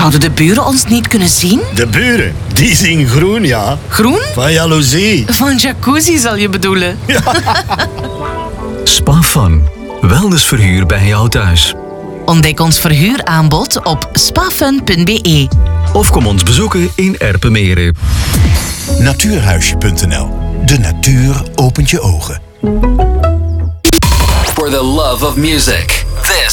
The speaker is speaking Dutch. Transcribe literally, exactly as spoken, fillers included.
Zouden de buren ons niet kunnen zien? De buren, die zien groen, ja. Groen? Van jaloezie. Van jacuzzi zal je bedoelen. Ja. Spa Fun. Wellnessverhuur bij jou thuis. Ontdek ons verhuuraanbod op spafun punt be. Of kom ons bezoeken in Erpenmeren. Natuurhuisje punt n l. De natuur opent je ogen. For the love of music.